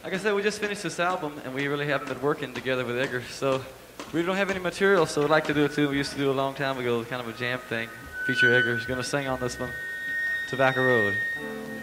Like I said, we just finished this album, and we really haven't been working together with Edgar, so we don't have any material, so we'd like to do it too. We used to do it a long time ago, kind of a jam thing. Feature Edgar. He's going to sing on this one, Tobacco Road.